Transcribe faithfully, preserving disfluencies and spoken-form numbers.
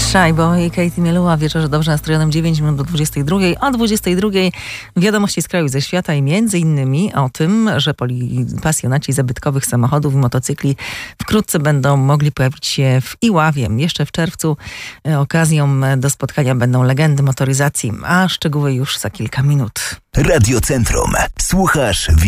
Szajbo i Katie Mieluła w Wieczorze Dobrze Nastrojonym, dziewięć minut do dwudziestej drugiej. O dwudziestej drugiej wiadomości z kraju i ze świata i między innymi o tym, że poli- pasjonaci zabytkowych samochodów i motocykli wkrótce będą mogli pojawić się w Iławie. Jeszcze w czerwcu okazją do spotkania będą legendy motoryzacji, a szczegóły już za kilka minut. Radio Centrum. Słuchasz